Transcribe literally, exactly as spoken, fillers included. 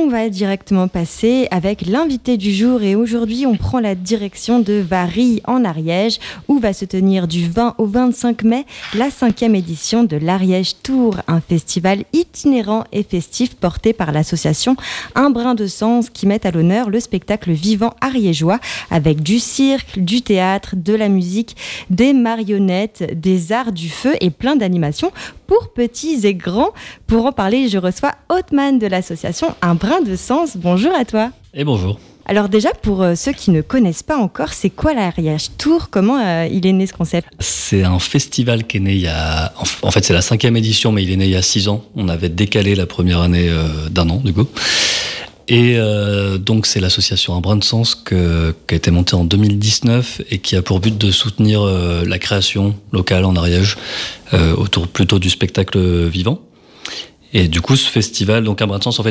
on va directement passer avec l'invité du jour et aujourd'hui on prend la direction de Varilhes en Ariège où va se tenir du vingt au vingt-cinq mai la cinquième édition de l'Ariège Tour, un festival itinérant et festif porté par l'association Un Brin de Sens qui met à l'honneur le spectacle vivant ariégeois avec du cirque, du théâtre, de la musique, des marionnettes, des arts du feu et plein d'animations pour petits et grands. Pour en parler, je reçois Othman de l'association Un Brin de Sens. Bonjour à toi. Et bonjour. Alors déjà, pour euh, ceux qui ne connaissent pas encore, c'est quoi l'Ariège Tour ? Comment euh, il est né ce concept ? C'est un festival qui est né il y a... En fait, c'est la cinquième édition, mais il est né il y a six ans. On avait décalé la première année euh, d'un an, du coup. Et euh, donc, c'est l'association Un Brin de Sens que, qui a été montée en deux mille dix-neuf et qui a pour but de soutenir euh, la création locale en Ariège, euh, autour plutôt du spectacle vivant. Et du coup, ce festival, donc Un Brin de Sens, en fait,